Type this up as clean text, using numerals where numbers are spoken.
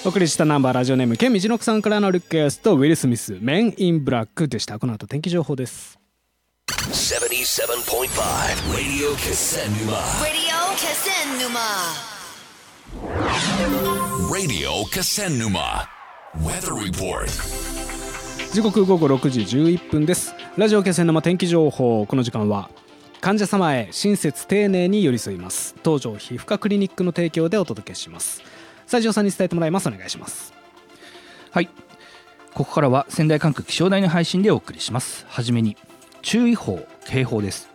お送りしたナンバー、ラジオネームケンミジノクさんからのリクエスト、ウィル・スミス、メン・イン・ブラックでした。この後天気情報です。 77.5 Radio Casanuma Radio Casanuma Weather Report。 時刻午後6時11分です。ラジオ気仙沼天気情報。この時間は患者様へ親切丁寧に寄り添います、東条皮膚科クリニックの提供でお届けします。斉藤さんに伝えてもらいます。お願いします。 はい、ここからは仙台管区気象台の配信でお送りします。はじめに注意報警報です。